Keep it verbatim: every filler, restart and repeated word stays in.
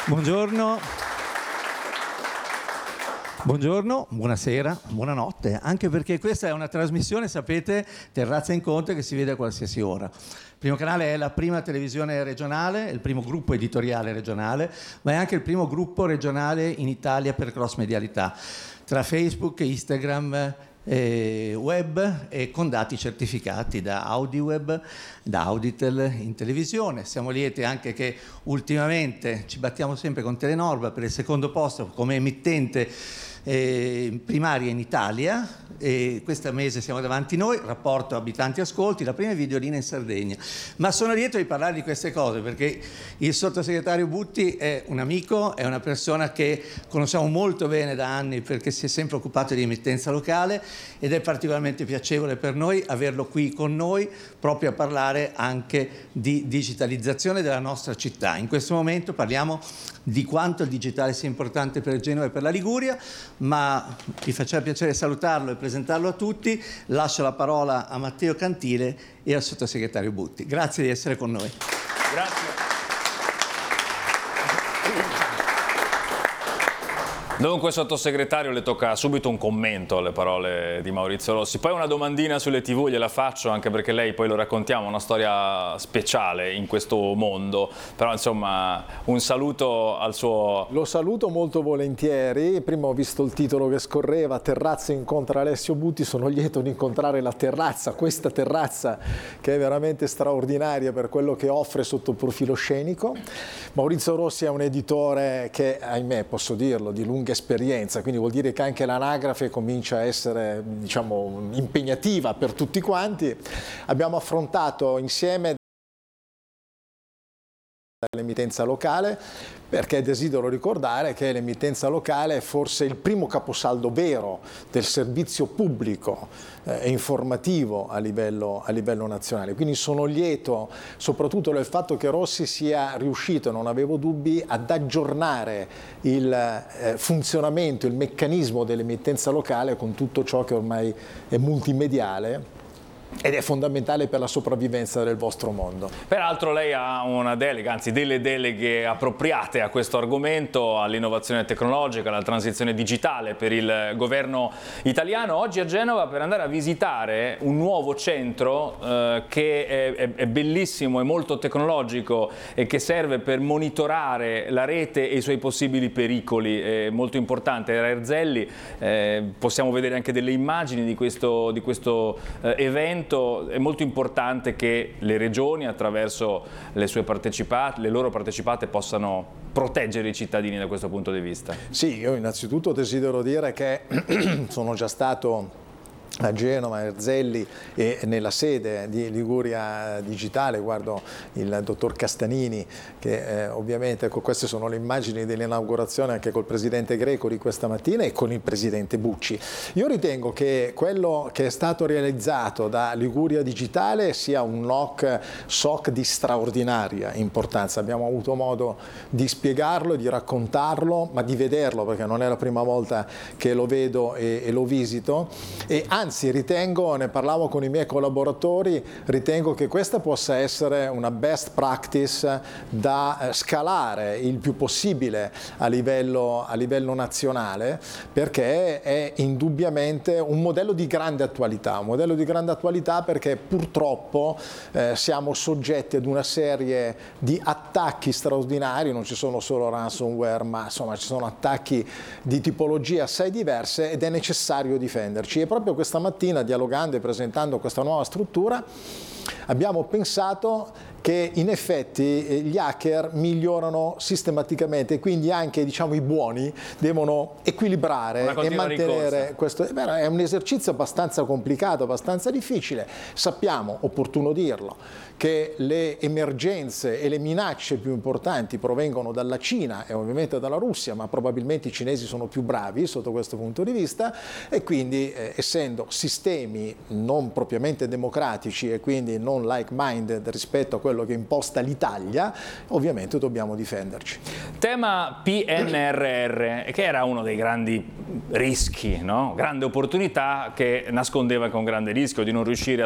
Buongiorno. Buongiorno, buonasera, buonanotte, anche perché questa è una trasmissione, sapete, Terrazza Incontri, che si vede a qualsiasi ora. Il Primo Canale è la prima televisione regionale, il primo gruppo editoriale regionale, ma è anche il primo gruppo regionale in Italia per cross-medialità, tra Facebook, Instagram, eh, web e con dati certificati da AudiWeb, da Auditel in televisione. Siamo lieti anche che ultimamente ci battiamo sempre con Telenorba per il secondo posto come emittente Eh, primaria in Italia, e questo mese siamo davanti noi, rapporto abitanti ascolti, la prima videolina in Sardegna. Ma sono lieto di parlare di queste cose perché il sottosegretario Butti è un amico, è una persona che conosciamo molto bene da anni perché si è sempre occupato di emittenza locale ed è particolarmente piacevole per noi averlo qui con noi proprio a parlare anche di digitalizzazione della nostra città. In questo momento parliamo di quanto il digitale sia importante per Genova e per la Liguria, ma mi faceva piacere salutarlo e presentarlo a tutti. Lascio la parola a Matteo Cantile e al sottosegretario Butti. Grazie di essere con noi. Grazie. Dunque, sottosegretario, le tocca subito un commento alle parole di Maurizio Rossi. Poi una domandina sulle tivù gliela faccio, anche perché lei, poi lo raccontiamo, una storia speciale in questo mondo. Però insomma, un saluto al suo... Lo saluto molto volentieri. Prima ho visto il titolo che scorreva, Terrazza incontra Alessio Butti. Sono lieto di incontrare la terrazza, questa terrazza che è veramente straordinaria per quello che offre sotto il profilo scenico. Maurizio Rossi è un editore che, ahimè, posso dirlo, di lunga esperienza, quindi vuol dire che anche l'anagrafe comincia a essere, diciamo, impegnativa per tutti quanti. Abbiamo affrontato insieme l'emittenza locale, perché desidero ricordare che l'emittenza locale è forse il primo caposaldo vero del servizio pubblico e eh, informativo a livello, a livello nazionale. Quindi sono lieto soprattutto del fatto che Rossi sia riuscito, non avevo dubbi, ad aggiornare il eh, funzionamento, il meccanismo dell'emittenza locale con tutto ciò che ormai è multimediale ed è fondamentale per la sopravvivenza del vostro mondo. Peraltro lei ha una delega, anzi delle deleghe appropriate a questo argomento, all'innovazione tecnologica, alla transizione digitale per il governo italiano. Oggi a Genova per andare a visitare un nuovo centro eh, che è, è, è bellissimo, è molto tecnologico e che serve per monitorare la rete e i suoi possibili pericoli. È molto importante, era Erzelli, eh, possiamo vedere anche delle immagini di questo, di questo eh, evento. È molto importante che le regioni, attraverso le sue partecipate, le loro partecipate, possano proteggere i cittadini da questo punto di vista. Sì, io innanzitutto desidero dire che sono già stato a Genova, Erzelli e nella sede di Liguria Digitale, guardo il dottor Castanini che eh, ovviamente, ecco, queste sono le immagini dell'inaugurazione anche col presidente Greco di questa mattina e con il presidente Bucci. Io ritengo che quello che è stato realizzato da Liguria Digitale sia un N O C S O C di straordinaria importanza. Abbiamo avuto modo di spiegarlo, di raccontarlo, ma di vederlo, perché non è la prima volta che lo vedo e, e lo visito, e anzi ritengo, ne parlavo con i miei collaboratori, ritengo che questa possa essere una best practice da scalare il più possibile a livello, a livello nazionale, perché è indubbiamente un modello di grande attualità, un modello di grande attualità perché purtroppo eh, siamo soggetti ad una serie di attacchi straordinari, non ci sono solo ransomware, ma insomma ci sono attacchi di tipologie assai diverse ed è necessario difenderci. E proprio questa mattina, dialogando e presentando questa nuova struttura, abbiamo pensato che in effetti gli hacker migliorano sistematicamente e quindi anche, diciamo, i buoni devono equilibrare e mantenere questo. È vero, è un esercizio abbastanza complicato, abbastanza difficile. Sappiamo, opportuno dirlo, che le emergenze e le minacce più importanti provengono dalla Cina e ovviamente dalla Russia, ma probabilmente i cinesi sono più bravi sotto questo punto di vista e quindi eh, essendo sistemi non propriamente democratici e quindi non like-minded rispetto a quello che imposta l'Italia, ovviamente dobbiamo difenderci. Tema P N R R, che era uno dei grandi rischi, no? Grande opportunità che nascondeva anche un grande rischio di non riuscire a